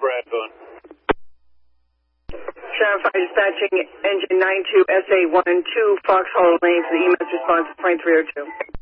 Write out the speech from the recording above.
Brad Boone. Sheriff, dispatching engine 92 SA12 Foxhole Lane to the EMS response, point 302.